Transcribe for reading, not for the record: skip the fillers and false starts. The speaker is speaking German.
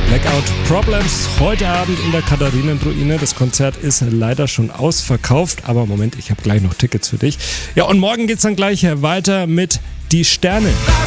Blackout Problems heute Abend in der Katharinenruine. Das Konzert ist leider schon ausverkauft, aber Moment, ich habe gleich noch Tickets für dich. Ja, und morgen geht's dann gleich weiter mit Die Sterne.